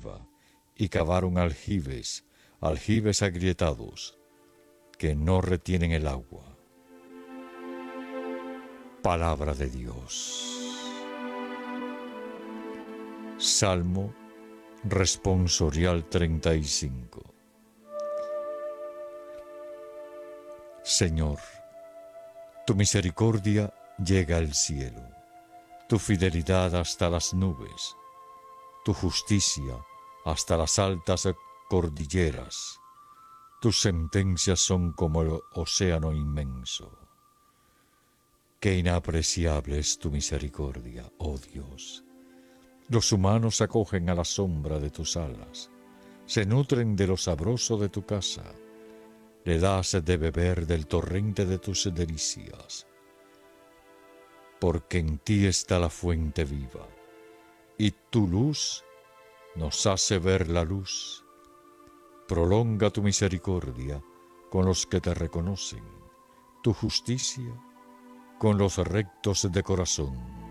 arriba, y cavaron aljibes agrietados, que no retienen el agua. Palabra de Dios. Salmo responsorial 35. Señor, tu misericordia llega al cielo, tu fidelidad hasta las nubes, tu justicia hasta las altas cordilleras. Tus sentencias son como el océano inmenso. Qué inapreciable es tu misericordia, oh Dios. Los humanos acogen a la sombra de tus alas, se nutren de lo sabroso de tu casa, le das de beber del torrente de tus delicias. Porque en ti está la fuente viva, y tu luz nos hace ver la luz. Prolonga tu misericordia con los que te reconocen, tu justicia con los rectos de corazón.